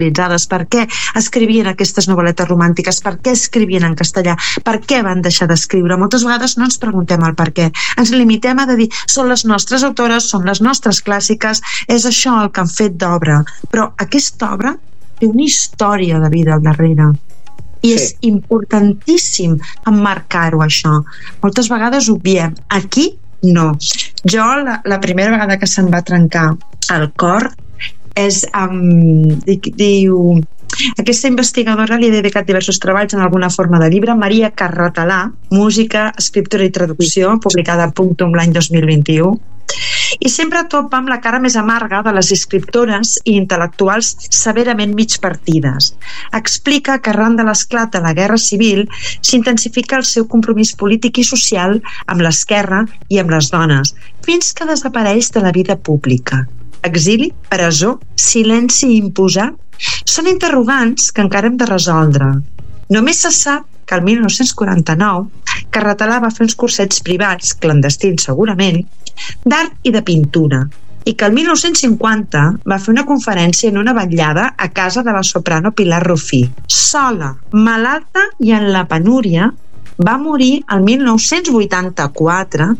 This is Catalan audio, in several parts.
per què escrivien aquestes novel·letes romàntiques, per què escrivien en castellà, per què van deixar d'escriure. Moltes vegades no ens preguntem el per què, ens limitem a dir són les nostres autores, són les nostres clàssiques, és això el que han fet d'obra, però aquesta obra té una història de vida al darrere i és importantíssim emmarcar-ho, això. Moltes vegades ho obviem, aquí no. Jo la primera vegada que se'm va trencar el cor és diu, aquesta investigadora li ha dedicat diversos treballs en alguna forma de llibre, Maria Carratalà, música, escriptura i traducció, publicada a Punctum l'any 2021, i sempre topa amb la cara més amarga de les escriptores i intel·lectuals severament migpartides. Explica que arran de l'esclat de la Guerra Civil s'intensifica el seu compromís polític i social amb l'esquerra i amb les dones, fins que desapareix de la vida pública. Exili, presó, silenci imposat són interrogants que encara hem de resoldre. Només se sap que el 1949 Carratalà va fer uns cursets privats, clandestins segurament, d'art i de pintura, i que el 1950 va fer una conferència en una vetllada a casa de la soprano Pilar Rufí. Sola, malalta i en la penúria, va morir el 1984.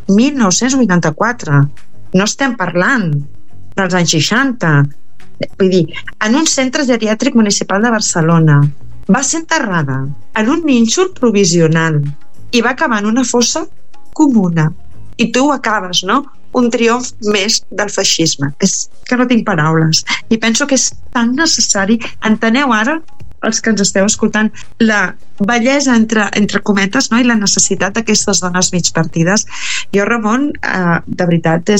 No estem parlant dels anys 60. Vull dir, en un centre geriàtric municipal de Barcelona. Va ser enterrada en un nínxol provisional i va acabar en una fossa comuna. I tu ho acabes, no? Un triomf més del feixisme. És que no tinc paraules. I penso que és tan necessari. Enteneu ara, els que ens esteu escoltant, la bellesa entre cometes, no? I la necessitat d'aquestes dones migpartides. Jo, Ramon, de veritat,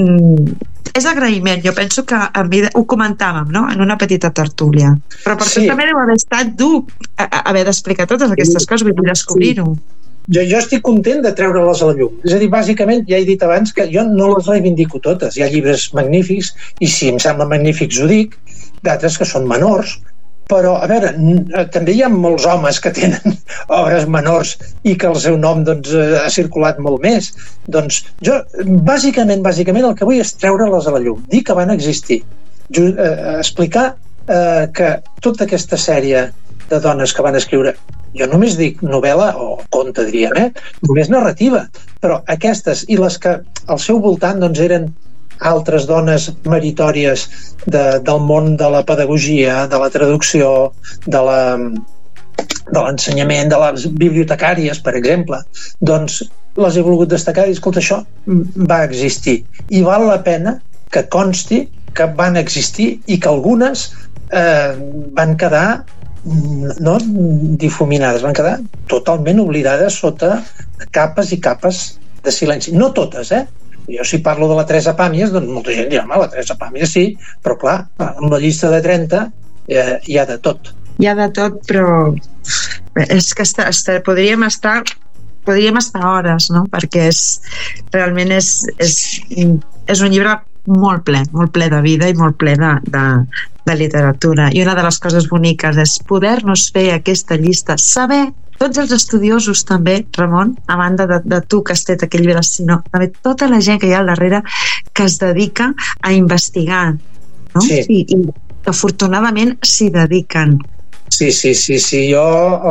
és agraïment. Jo penso que a mi ho comentàvem, no? En una petita tertúlia. Però per tu també deu haver estat dur haver d'explicar totes aquestes coses, vull descobrir-ho. Jo estic content de treure-les a la llum. És a dir, bàsicament, ja he dit abans que jo no les reivindico totes. Hi ha llibres magnífics, i si em sembla magnífics ho dic, d'altres que són menors, però, a veure, també hi ha molts homes que tenen obres menors i que el seu nom ha circulat molt més. Doncs jo, bàsicament, el que vull és treure-les a la llum, dir que van existir, explicar que tota aquesta sèrie de dones que van escriure, jo només dic novel·la o conte, diríem, només narrativa, però aquestes i les que al seu voltant eren altres dones meritòries del món de la pedagogia, de la traducció, de l'ensenyament, de les bibliotecàries, per exemple, doncs les he volgut destacar i escolta, això va existir i val la pena que consti que van existir i que algunes van quedar no difuminades, van quedar totalment oblidades sota capes i capes de silenci. No totes, Jo si parlo de la Teresa Pàmies, doncs molta gent dirà, la Teresa Pàmies sí, però clar, amb la llista de 30 hi ha de tot. Hi ha de tot, però és que podríem estar hores, no? Perquè realment és un llibre molt ple de vida i molt ple de literatura. I una de les coses boniques és poder-nos fer aquesta llista, saber, tots els estudiosos també, Ramon, a banda de tu que has fet aquell llibre, sinó també tota la gent que hi ha al darrere que es dedica a investigar, no? Sí. I afortunadament s'hi dediquen. Sí, jo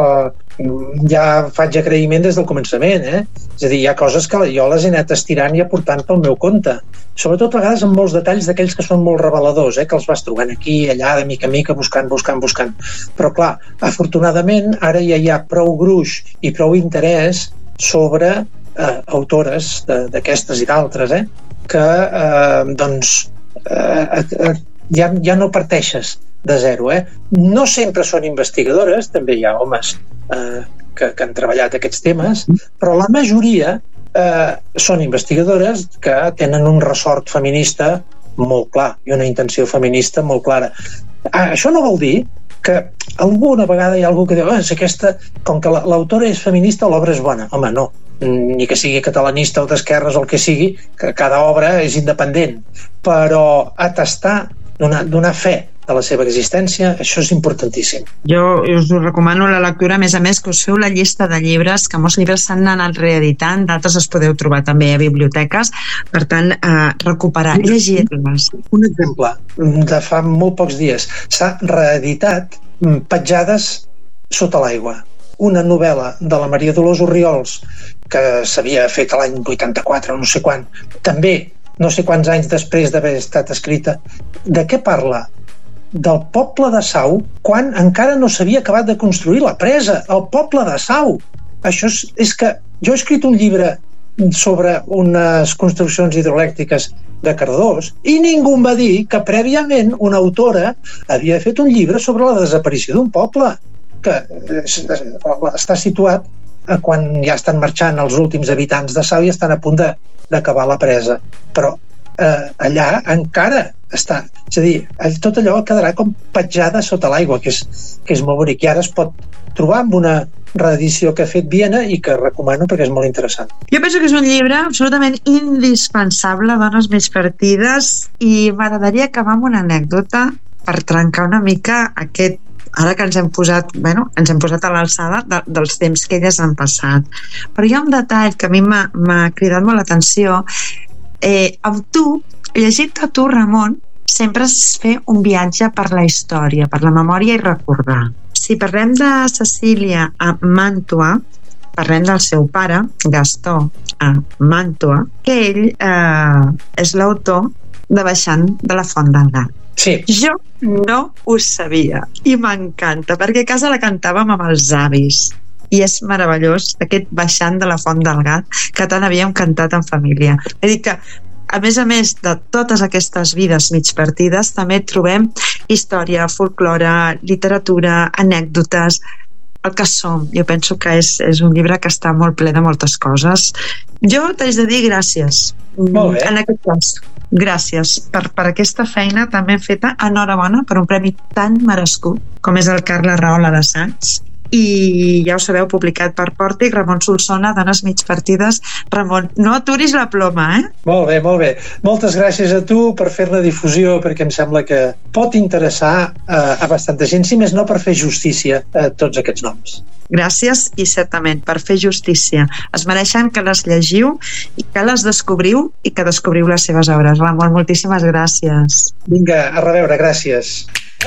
ja faig agraïment des del començament, És a dir, hi ha coses que jo les he anat estirant i aportant pel meu compte, sobretot a vegades amb molts detalls d'aquells que són molt reveladors, que els vas trobant aquí, allà, de mica en mica, buscant, però clar, afortunadament ara ja hi ha prou gruix i prou interès sobre autores d'aquestes i d'altres, que ja no parteixes de zero, No sempre són investigadores, també hi ha homes que han treballat aquests temes, però la majoria són investigadores que tenen un ressort feminista molt clar i una intenció feminista molt clara. Això no vol dir que alguna vegada hi ha algú que diu com que l'autora és feminista l'obra és bona. Home, no, ni que sigui catalanista o d'esquerres o el que sigui, que cada obra és independent, però atestar, donar fe de la seva existència, això és importantíssim. Jo us recomano la lectura, a més, que us feu la llista de llibres, que molts llibres s'han anat reeditant, d'altres els podeu trobar també a biblioteques, per tant, recuperar, llegir-les. Un exemple de fa molt pocs dies, s'ha reeditat Petjades sota l'aigua, una novel·la de la Maria Dolors Orriols que s'havia fet l'any 84 o no sé quan, també no sé quants anys després d'haver estat escrita. De què parla? Del poble de Sau, quan encara no s'havia acabat de construir la presa, el poble de Sau. Això és que jo he escrit un llibre sobre unes construccions hidroelèctriques de Cardós i ningú em va dir que prèviament una autora havia fet un llibre sobre la desaparició d'un poble que està situat quan ja estan marxant els últims habitants de Sau i estan a punt d'acabar la presa, però allà encara està, és a dir, tot allò quedarà com petjada sota l'aigua, que és molt bonic, i ara es pot trobar amb una reedició que ha fet Viena i que recomano perquè és molt interessant. Jo penso que és un llibre absolutament indispensable, Dones mig partides, i m'agradaria acabar amb una anècdota per trencar una mica aquest, ara que ens hem posat a l'alçada dels temps que elles han passat. Però hi ha un detall que a mi m'ha cridat molt l'atenció. Amb tu, llegint-te tu, Ramon, sempre es fer un viatge per la història, per la memòria i recordar. Si parlem de Cecília a Màntua, parlem del seu pare, Gastó, a Màntua, que ell és l'autor de Baixant de la Font del Gat. Sí. Jo no ho sabia i m'encanta, perquè a casa la cantàvem amb els avis i és meravellós aquest Baixant de la Font del Gat que tant havíem cantat en família. He dit que a més de totes aquestes vides mig partides també trobem història, folklore, literatura, anècdotes, el que som. Jo penso que és un llibre que està molt ple de moltes coses. Jo t'haig de dir gràcies. Molt bé. En aquest cas, gràcies per aquesta feina també feta. Enhorabona per un premi tan merescut com és el Carles Rahola d'Assaig. I ja ho sabeu, publicat per Pòrtic, Ramon Solsona, Dones mig partides. Ramon, no aturis la ploma, Molt bé, molt bé. Moltes gràcies a tu per fer-ne difusió, perquè em sembla que pot interessar a bastanta gent, si més no per fer justícia a tots aquests noms. Gràcies, i certament per fer justícia. Es mereixen que les llegiu i que les descobriu i que descobriu les seves obres. Ramon, moltíssimes gràcies. Vinga, a reveure, gràcies.